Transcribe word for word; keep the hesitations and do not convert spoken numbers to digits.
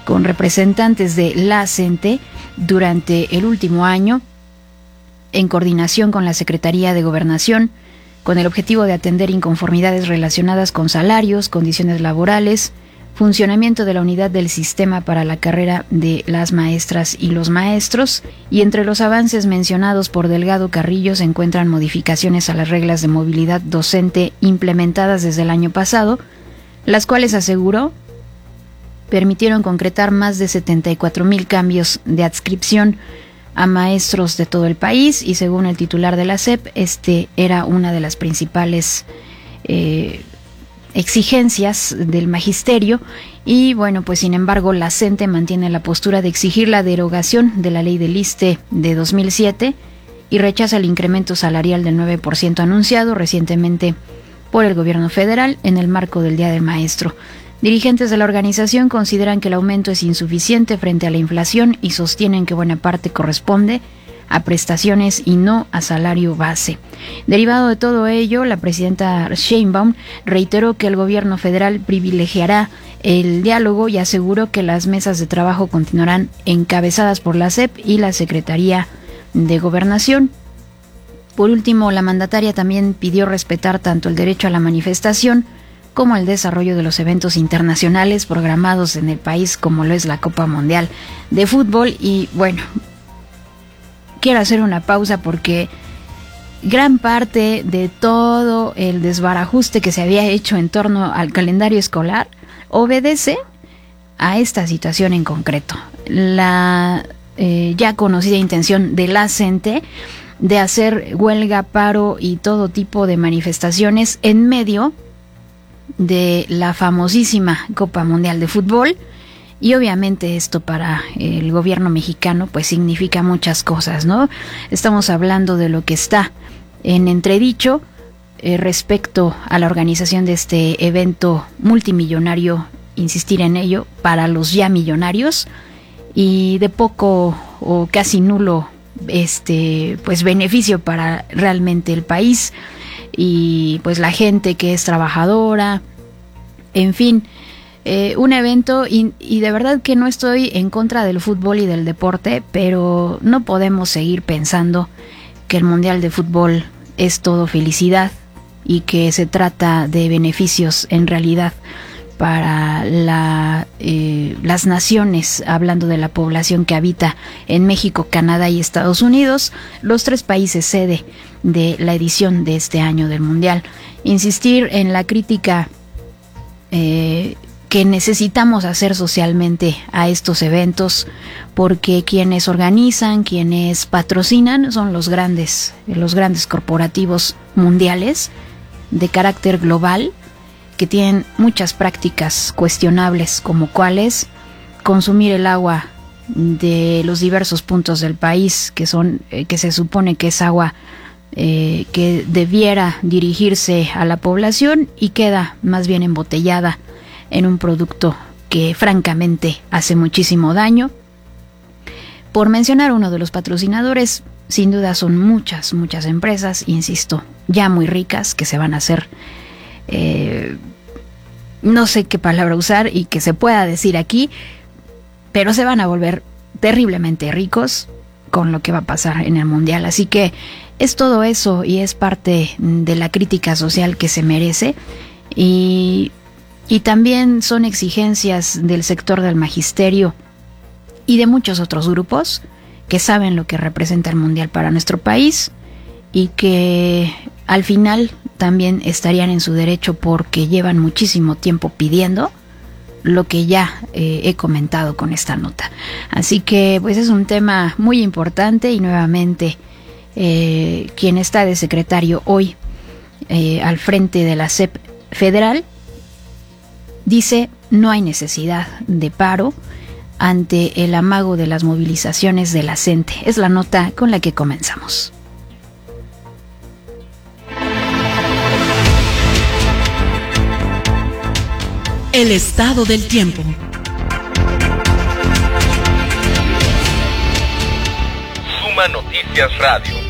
con representantes de la CENTE durante el último año, en coordinación con la Secretaría de Gobernación, con el objetivo de atender inconformidades relacionadas con salarios, condiciones laborales, funcionamiento de la unidad del sistema para la carrera de las maestras y los maestros, y entre los avances mencionados por Delgado Carrillo se encuentran modificaciones a las reglas de movilidad docente implementadas desde el año pasado, las cuales, aseguró, permitieron concretar más de setenta y cuatro mil cambios de adscripción a maestros de todo el país, y según el titular de la S E P, este era una de las principales eh, exigencias del magisterio. Y bueno, pues sin embargo la CENTE mantiene la postura de exigir la derogación de la ley del ISSSTE de dos mil siete y rechaza el incremento salarial del nueve por ciento anunciado recientemente por el gobierno federal en el marco del Día del Maestro. Dirigentes de la organización consideran que el aumento es insuficiente frente a la inflación y sostienen que buena parte corresponde a prestaciones y no a salario base. Derivado de todo ello, la presidenta Sheinbaum reiteró que el gobierno federal privilegiará el diálogo y aseguró que las mesas de trabajo continuarán encabezadas por la S E P y la Secretaría de Gobernación. Por último, la mandataria también pidió respetar tanto el derecho a la manifestación como el desarrollo de los eventos internacionales programados en el país, como lo es la Copa Mundial de Fútbol. Y bueno, quiero hacer una pausa porque gran parte de todo el desbarajuste que se había hecho en torno al calendario escolar obedece a esta situación en concreto. La eh, ya conocida intención de la CENTE de hacer huelga, paro y todo tipo de manifestaciones en medio de la famosísima Copa Mundial de Fútbol. Y obviamente esto para el gobierno mexicano pues significa muchas cosas, ¿no? Estamos hablando de lo que está en entredicho eh, respecto a la organización de este evento multimillonario, insistir en ello, para los ya millonarios, y de poco o casi nulo este pues beneficio para realmente el país y pues la gente que es trabajadora, en fin, eh, un evento y, y de verdad que no estoy en contra del fútbol y del deporte, pero no podemos seguir pensando que el Mundial de Fútbol es todo felicidad y que se trata de beneficios en realidad para la, eh, las naciones, hablando de la población que habita en México, Canadá y Estados Unidos, los tres países sede de la edición de este año del Mundial. Insistir en la crítica eh, que necesitamos hacer socialmente a estos eventos, porque quienes organizan, quienes patrocinan son los grandes, los grandes corporativos mundiales de carácter global, que tienen muchas prácticas cuestionables, como cuáles consumir el agua de los diversos puntos del país, que son eh, que se supone que es agua eh, que debiera dirigirse a la población y queda más bien embotellada en un producto que francamente hace muchísimo daño. Por mencionar uno de los patrocinadores, sin duda son muchas, muchas empresas, insisto, ya muy ricas, que se van a hacer Eh, no sé qué palabra usar y que se pueda decir aquí, pero se van a volver terriblemente ricos con lo que va a pasar en el Mundial. Así que es todo eso y es parte de la crítica social que se merece, y, y también son exigencias del sector del magisterio y de muchos otros grupos que saben lo que representa el Mundial para nuestro país y que al final también estarían en su derecho porque llevan muchísimo tiempo pidiendo lo que ya eh, he comentado con esta nota. Así que pues es un tema muy importante y nuevamente eh, quien está de secretario hoy eh, al frente de la S E P federal dice no hay necesidad de paro ante el amago de las movilizaciones de la CENTE. Es la nota con la que comenzamos. El estado del tiempo. Suma Noticias Radio.